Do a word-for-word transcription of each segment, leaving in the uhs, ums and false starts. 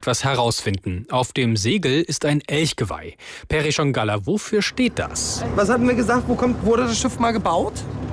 etwas herausfinden. Auf dem Segel ist ein Elchgeweih. Peri Schongalla, wofür steht das? Was hatten wir gesagt? Wo kommt, wurde das Schiff mal gebaut?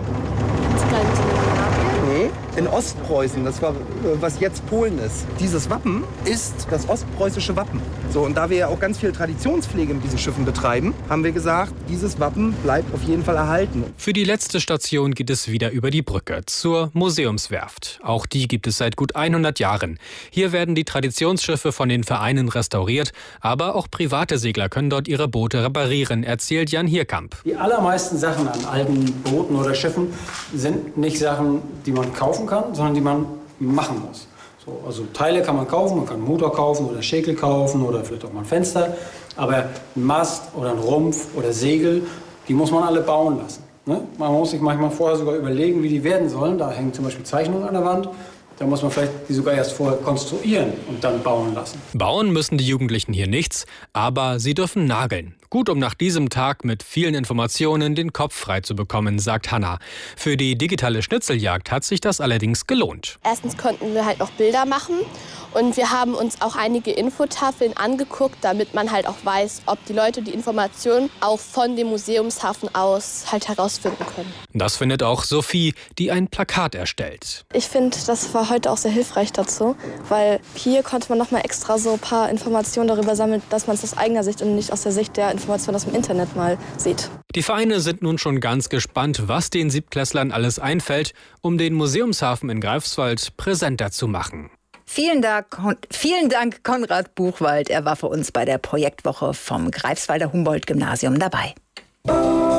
Nee, in Ostpreußen. Das war, was jetzt Polen ist. Dieses Wappen ist das ostpreußische Wappen. So, und da wir ja auch ganz viel Traditionspflege mit diesen Schiffen betreiben, haben wir gesagt, dieses Wappen bleibt auf jeden Fall erhalten. Für die letzte Station geht es wieder über die Brücke zur Museumswerft. Auch die gibt es seit gut hundert Jahren. Hier werden die Traditionsschiffe von den Vereinen restauriert, aber auch private Segler können dort ihre Boote reparieren, erzählt Jan Hierkamp. Die allermeisten Sachen an alten Booten oder Schiffen sind nicht Sachen, die man kaufen kann, sondern die man machen muss. So, also Teile kann man kaufen, man kann einen Motor kaufen oder Schäkel kaufen oder vielleicht auch mal ein Fenster. Aber ein Mast oder ein Rumpf oder Segel, die muss man alle bauen lassen. Ne? Man muss sich manchmal vorher sogar überlegen, wie die werden sollen. Da hängen zum Beispiel Zeichnungen an der Wand. Da muss man vielleicht die sogar erst vorher konstruieren und dann bauen lassen. Bauen müssen die Jugendlichen hier nichts, aber sie dürfen nageln. Gut, um nach diesem Tag mit vielen Informationen den Kopf frei zu bekommen, sagt Hanna. Für die digitale Schnitzeljagd hat sich das allerdings gelohnt. Erstens konnten wir halt noch Bilder machen und wir haben uns auch einige Infotafeln angeguckt, damit man halt auch weiß, ob die Leute die Informationen auch von dem Museumshafen aus halt herausfinden können. Das findet auch Sophie, die ein Plakat erstellt. Ich finde, das war heute auch sehr hilfreich dazu, weil hier konnte man noch mal extra so ein paar Informationen darüber sammeln, dass man es aus eigener Sicht und nicht aus der Sicht der Informationen aus dem Internet mal sieht. Die Vereine sind nun schon ganz gespannt, was den Siebtklässlern alles einfällt, um den Museumshafen in Greifswald präsenter zu machen. Vielen Dank, vielen Dank, Konrad Buchwald. Er war für uns bei der Projektwoche vom Greifswalder Humboldt-Gymnasium dabei.